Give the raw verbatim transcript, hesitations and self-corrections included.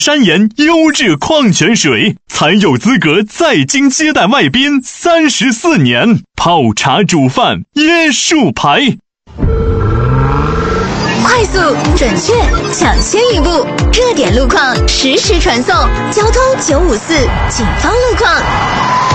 山岩优质矿泉水，才有资格在京接待外宾三十四年。泡茶煮饭椰树牌， 快速、准确、抢先一步，热点路况实时传送。交通九五四，警方路况。